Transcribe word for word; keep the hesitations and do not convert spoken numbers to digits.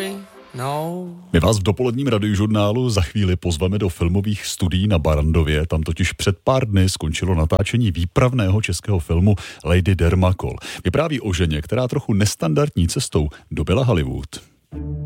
sorry, no. My vás v dopoledním radiožurnálu za chvíli pozveme do filmových studií na Barrandově. Tam totiž před pár dny skončilo natáčení výpravného českého filmu Lady Dermakol. Vypráví o ženě, která trochu nestandardní cestou dobyla Hollywood.